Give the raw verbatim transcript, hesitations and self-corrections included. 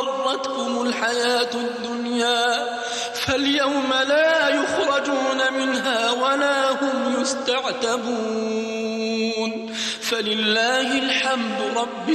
وغرتكم الحياة الدنيا فاليوم لا يخرجون منها ولا هم يستعتبون فلله الحمد رب